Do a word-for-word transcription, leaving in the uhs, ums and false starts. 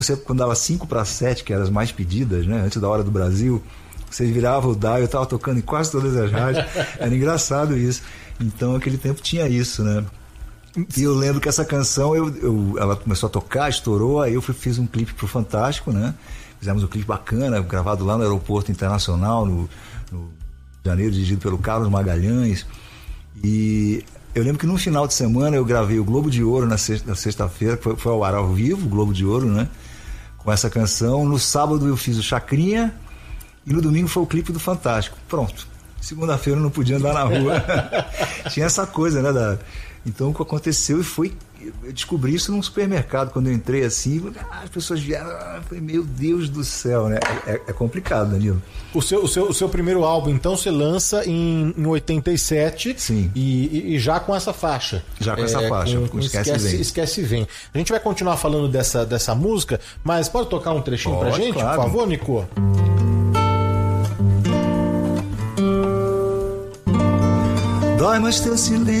você, quando dava cinco para sete, que eram as mais pedidas, né, antes da hora do Brasil, você virava o dial, eu estava tocando em quase todas as rádios. Era engraçado isso. Então, aquele tempo tinha isso, né? E eu lembro que essa canção, eu, eu, ela começou a tocar, estourou, aí eu fui, fiz um clipe pro Fantástico, né? Fizemos um clipe bacana, gravado lá no Aeroporto Internacional, no, no janeiro, dirigido pelo Carlos Magalhães. E eu lembro que no final de semana eu gravei o Globo de Ouro na sexta, na sexta-feira, foi, foi ao ar ao vivo, o Globo de Ouro, né? Com essa canção. No sábado eu fiz o Chacrinha e no domingo foi o clipe do Fantástico. Pronto. Segunda-feira eu não podia andar na rua. Tinha essa coisa, né? Da... Então o que aconteceu e foi... Eu descobri isso num supermercado, quando eu entrei assim, as pessoas vieram, eu falei, meu Deus do céu, né? É, é complicado, Danilo. O seu, o, seu, o seu primeiro álbum, então, você lança em, em oitenta e sete. Sim. E, e já com essa faixa. Já com é, essa faixa, com, com Esquece, Esquece Vem. Esquece Vem. A gente vai continuar falando dessa, dessa música, mas pode tocar um trechinho pode, pra gente, claro. por favor, Nico? Dói, mas teu silêncio